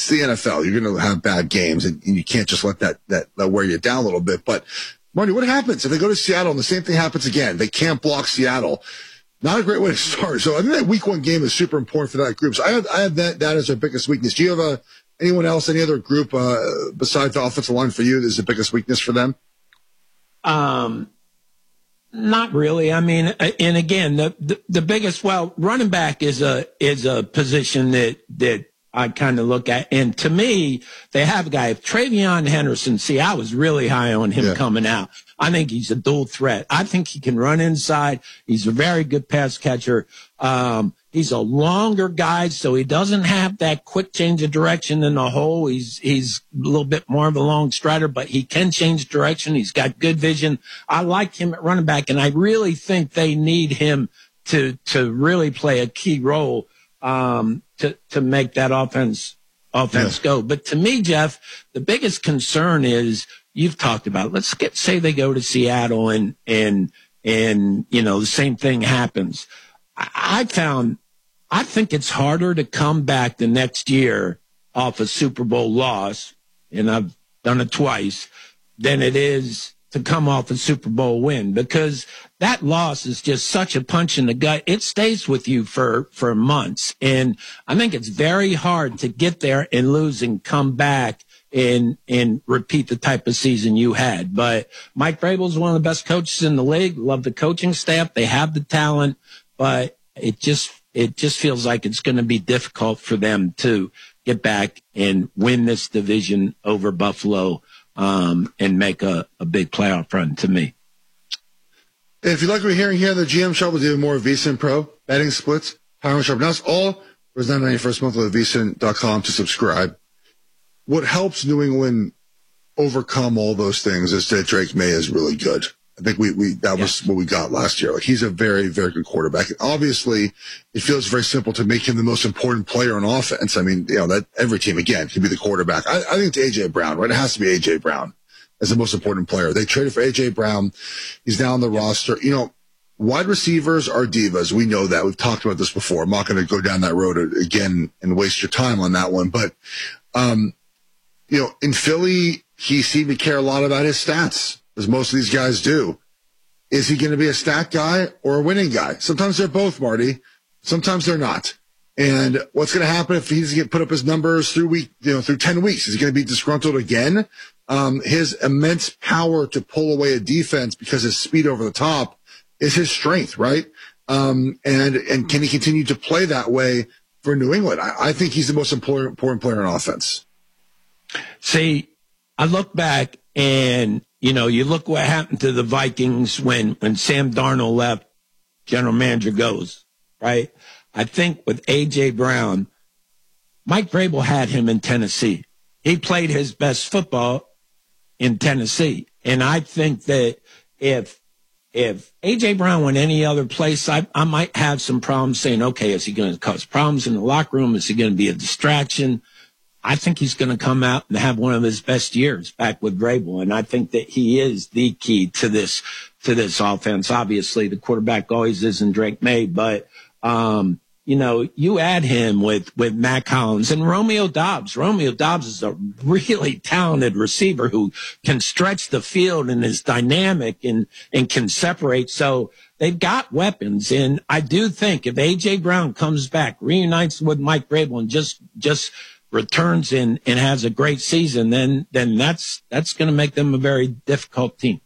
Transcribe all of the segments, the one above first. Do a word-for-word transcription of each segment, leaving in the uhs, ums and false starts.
it's the N F L. You're going to have bad games, and, and you can't just let that, that, that wear you down a little bit. But, Marty, what happens if they go to Seattle and the same thing happens again? They can't block Seattle. Not a great way to start. So I think that week one game is super important for that group. So I have, I have that, that as our biggest weakness. Do you have a, anyone else, any other group, uh, besides the offensive line for you that is the biggest weakness for them? Um, not really. I mean, and again, the, the, the biggest, well, running back is a, is a position that, that I kind of look at. And to me, they have a guy, if Travion Henderson, see, I was really high on him yeah. coming out. I think he's a dual threat. I think he can run inside. He's a very good pass catcher. Um, he's a longer guy, so he doesn't have that quick change of direction in the hole. He's, he's a little bit more of a long strider, but he can change direction. He's got good vision. I like him at running back, and I really think they need him to, to really play a key role, um, to, to make that offense, offense yeah. go. But to me, Jeff, the biggest concern is, you've talked about, let's get, say they go to Seattle and, and, and, you know, the same thing happens. I, I found, I think it's harder to come back the next year off a Super Bowl loss, and I've done it twice, than it is to come off a Super Bowl win, because that loss is just such a punch in the gut. It stays with you for, for months. And I think it's very hard to get there and lose and come back and, and repeat the type of season you had. But Mike Vrabel is one of the best coaches in the league. Love the coaching staff. They have the talent, but it just, it just feels like it's going to be difficult for them to get back and win this division over Buffalo, um, and make a, a big playoff run to me. If you like what you're hearing here, the G M Show will do more VSiN Pro, betting splits, power and sharp. Now it's all for nine ninety first month with V S I N dot com to subscribe. What helps New England overcome all those things is that Drake May is really good. I think we, we, that was yeah. what we got last year. Like, he's a very, very good quarterback. And obviously, it feels very simple to make him the most important player on offense. I mean, you know, that every team, again, can be the quarterback. I, I think it's A J Brown, right? It has to be A J Brown as the most important player. They traded for A J Brown. He's now on the yeah. roster. You know, wide receivers are divas. We know that. We've talked about this before. I'm not going to go down that road again and waste your time on that one. But, um, you know, in Philly, he seemed to care a lot about his stats, as most of these guys do. Is he going to be a stat guy or a winning guy? Sometimes they're both, Marty. Sometimes they're not. And what's going to happen if he's going to put up his numbers through week, you know, through ten weeks? Is he going to be disgruntled again? Um, his immense power to pull away a defense because his speed over the top is his strength, right? Um, and, and can he continue to play that way for New England? I, I think he's the most important, important player on offense. See, I look back and, you know, you look what happened to the Vikings when, when Sam Darnold left, general manager goes, right? I think with A J Brown, Mike Vrabel had him in Tennessee. He played his best football in Tennessee. And I think that if, if A J Brown went any other place, I, I might have some problems saying, okay, is he going to cause problems in the locker room? Is he going to be a distraction? I think he's going to come out and have one of his best years back with Vrabel. And I think that he is the key to this, to this offense. Obviously, the quarterback always isn't Drake May, but, um, you know, you add him with, with Matt Collins and Romeo Doubs. Romeo Doubs is a really talented receiver who can stretch the field and is dynamic and, and can separate. So they've got weapons. And I do think if A J Brown comes back, reunites with Mike Vrabel and just, just, returns in and has a great season, then then that's that's going to make them a very difficult team.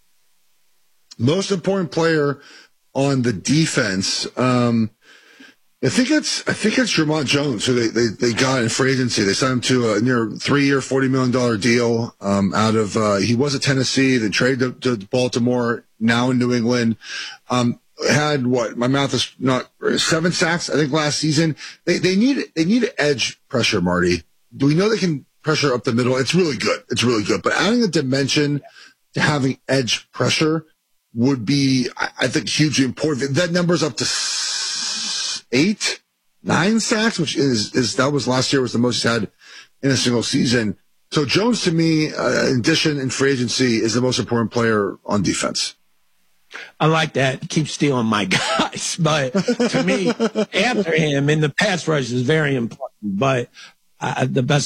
Most important player on the defense, um, I think it's I think it's Jermont Jones, who they, they, they got in free agency. They signed him to a near three-year, forty million dollars deal. Um, out of uh, he was at Tennessee, then traded to, to Baltimore, now in New England. Um, had what my math is not seven sacks, I think, last season. They they need they need edge pressure, Marty. Do we know they can pressure up the middle? It's really good. It's really good. But adding a dimension to having edge pressure would be, I, I think, hugely important. That number's up to eight, nine sacks, which is is that was last year was the most he's had in a single season. So Jones, to me, uh, in addition in free agency, is the most important player on defense. I like that. Keep stealing my guys. But to me, after him in the pass rush is very important. But uh, the best